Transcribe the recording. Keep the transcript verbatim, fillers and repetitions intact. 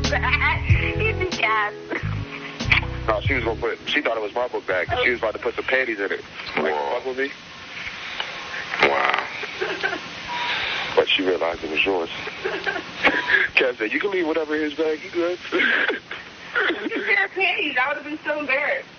bag. He's a cat. No, she was gonna put. She thought it was my book bag. She was about to put some panties in it. Like, fuck with me. Wow. But she realized it was yours. Cat said, "You can leave whatever in his bag. You good?" You pair of panties. I would have been so embarrassed.